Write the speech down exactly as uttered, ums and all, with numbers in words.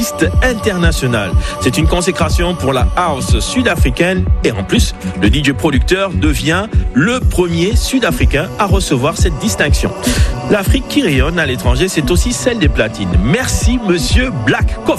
artiste international. C'est une consécration pour la house sud-africaine et en plus, le D J producteur devient le premier sud-africain à recevoir cette distinction. L'Afrique qui rayonne à l'étranger, c'est aussi celle des platines. Merci, monsieur Black Coffee.